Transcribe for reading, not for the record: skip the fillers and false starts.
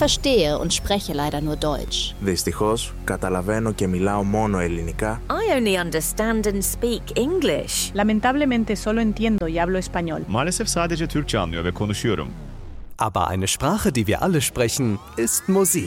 verstehe und spreche leider nur Deutsch. Δυστυχώς, καταλαβαίνω και μιλάω μόνο ελληνικά. I only understand and speak English. Lamentablemente solo entiendo y hablo español. Maalesef sadece Türkçe anlıyor ve konuşuyorum. Aber eine Sprache, die wir alle sprechen, ist Musik.